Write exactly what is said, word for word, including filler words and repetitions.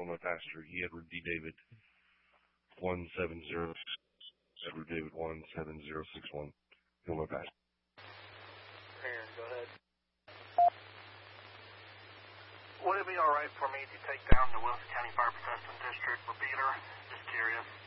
Illinois passenger, E. Edward D. David, one seven zero, Edward David, one seven zero six one, Illinois passenger. Aaron, go ahead. Would it be all right for me to take down the Wilson County Fire Protection District repeater? Just curious.